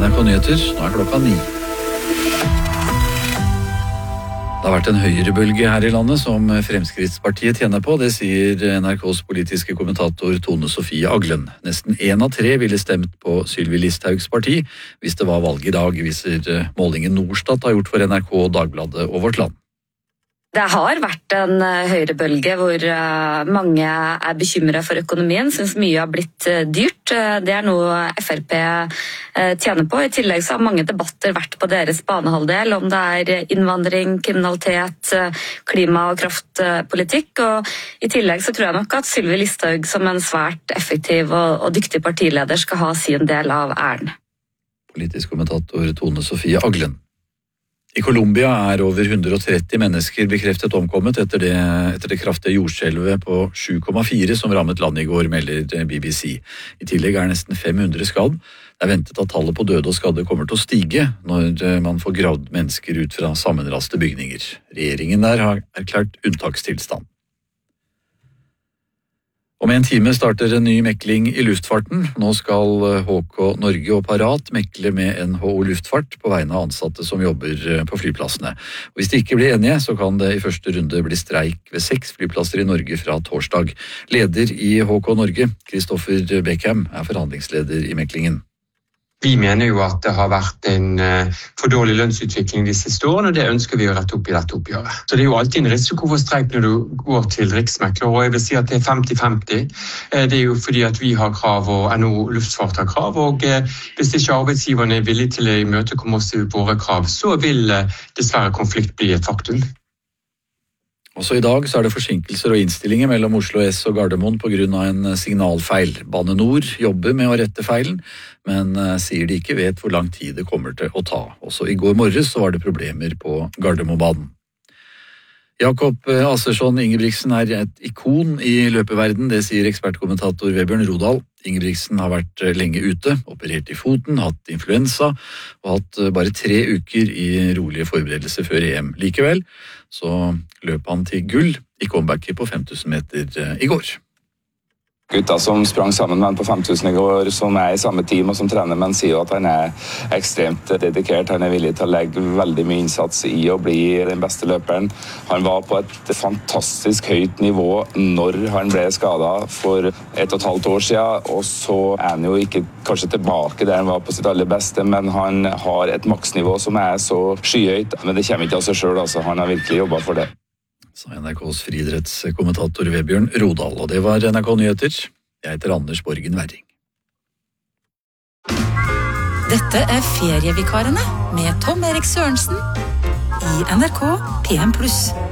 NRK Nyheter, nå klokka 9. Det har vært en høyrebølge her i landet som Fremskrittspartiet tjener på, det sier NRKs politiske kommentator Tone Sofie Aglen. Nesten 1 av 3 ville stemt på Sylvi Listhaugs parti hvis det var valg i dag, viser målingen Norstat har gjort for NRK, Dagbladet og Vårt Land. Det har vært en høyrebølge hvor mange er bekymret for økonomien, synes mye har blitt dyrt. Det er noe FrP tjener på. I tillegg så har mange debatter vært på deres banehalvdel, om det er innvandring, kriminalitet, klima- og kraftpolitikk. Og i tillegg så tror jeg nok at Sylvi Listhaug som en svært effektiv og dyktig partileder skal ha sin del av æren. Politisk kommentator Tone Sofie Aglen. I Colombia er over 130 mennesker bekreftet omkommet etter det kraftige jordskjelvet på 7,4 som rammet landet i går, melder BBC. I tillegg er nesten 500 skadd. Det er ventet at tallet på døde og skadde kommer til å stige når man får gravd mennesker ut fra sammenraste bygninger. Regjeringen der har erklært unntakstilstand. Om en time starter en ny mekling i luftfarten. Nå skal HK Norge og Parat mekle med NHO Luftfart på vegne av ansatte som jobber på flyplassene. Og hvis de ikke blir enige, så kan det i første runde bli streik ved 6 flyplasser i Norge fra torsdag. Leder i HK Norge, Kristoffer Beckham, er forhandlingsleder i meklingen. Vi mener jo at det har vært en for dårlig lønnsutvikling de siste årene, og det ønsker vi å rette opp i dette oppgjøret. Så det er jo alltid en risiko for streik når du går til riksmekler, og jeg vil si at det er 50-50. Det er jo fordi at vi har krav, og NHO Luftfart har krav, og hvis ikke arbeidsgiverne er villige til å imøtekomme oss til våre krav, så vil dessverre konflikt bli et faktum. Også i dag så er det forsinkelser og innstillinger mellom Oslo S og Gardermoen på grunn av en signalfeil. Bane Nor jobber med å rette feilen, men sier de ikke vet hvor lang tid det kommer til å ta. Også i går morges så var det problemer på Gardermobanen. Jakob Assersson Ingebrigtsen er et ikon i løpeverden, det sier ekspertkommentator Vebjørn Rodal. Ingebrigtsen har vært lenge ute, operert i foten, hatt influensa og hatt bare 3 uker i rolige forberedelser før EM. Likevel så løp han til gull i comebacket på 5000 meter i går. Gutta som sprang sammen med han på 5000 i går, som er i samme team og som trener med han, sier jo at han er ekstremt dedikert. Han er villig til å legge veldig mye innsats i å bli den beste løperen. Han var på et fantastisk høyt nivå når han ble skadet for 1,5 år siden, og så er han jo ikke kanskje tilbake der han var på sitt aller beste, men han har et maksnivå som er så skyhøyt. Men det kommer ikke av seg selv, altså. Han har virkelig jobbet for det. Sa NRKs friidrettskommentator Vebjørn Rodal, og det var NRK Nyheter. Jeg heter Anders Borgen Werring. Dette er Ferievikarene med Tom Erik Sørensen i NRK PM+.